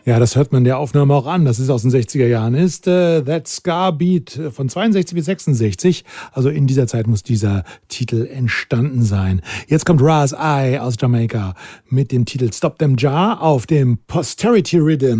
Ja, das hört man der Aufnahme auch an, dass es aus den 60er Jahren ist. That Ska Beat von 62 bis 66. Also in dieser Zeit muss dieser Titel entstanden sein. Jetzt kommt Ras I aus Jamaika mit dem Titel Stop Them Jar auf dem Posterity Rhythm.